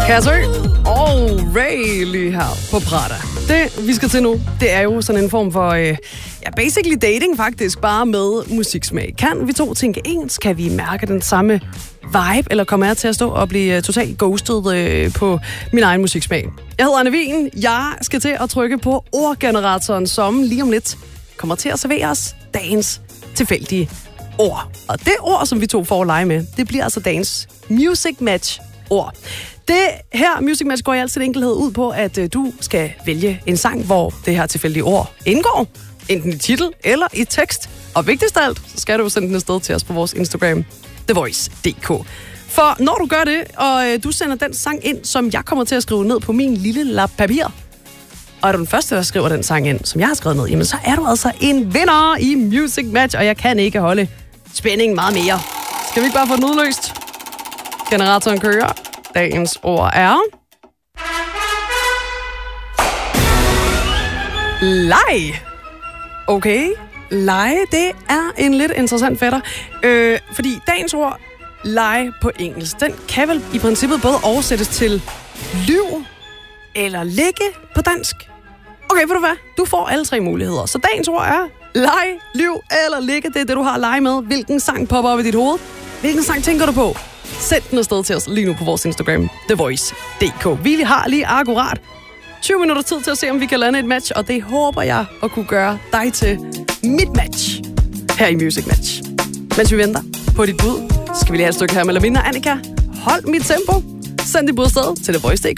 Kasser og Ray lige her på Prada. Det, vi skal til nu, det er jo sådan en form for, basically dating faktisk, bare med musiksmag. Kan vi to tænke ens? Kan vi mærke den samme vibe, eller kommer jeg til at stå og blive totalt ghostet på min egen musiksmag? Jeg hedder Anne Wien. Jeg skal til at trykke på ordgeneratoren, som lige om lidt kommer til at servere os dagens tilfældige ord. Og det ord, som vi to får at lege med, det bliver altså dagens Music Match ord. Det her Music Match går i al sin enkelhed ud på, at du skal vælge en sang, hvor det her tilfældige ord indgår, enten i titel eller i tekst. Og vigtigst af alt, så skal du sende den afsted til os på vores Instagram, thevoice.dk. For når du gør det, og du sender den sang ind, som jeg kommer til at skrive ned på min lille lap papir, og er du den første, der skriver den sang ind, som jeg har skrevet ned, jamen så er du altså en vinder i Music Match, og jeg kan ikke holde spændingen meget mere. Skal vi ikke bare få den udløst? Generatoren kører. Dagens ord er... leg. Okay, lege, det er en lidt interessant fætter. Fordi dagens ord, lege på engelsk, den kan vel i princippet både oversættes til lyv eller ligge på dansk. Okay, ved du hvad? Du får alle tre muligheder. Så dagens ord er lege, lyv eller ligge. Det er det, du har at lege med. Hvilken sang popper op i dit hoved? Hvilken sang tænker du på? Send den afsted til os lige nu på vores Instagram, thevoice.dk. Vi har lige akkurat 20 minutter tid til at se, om vi kan lande et match, og det håber jeg at kunne gøre dig til mit match her i Music Match. Mens vi venter på dit bud, skal vi lige have et stykke her med Lamina og Annika. Hold mit tempo. Send dit bud afsted til thevoice.dk.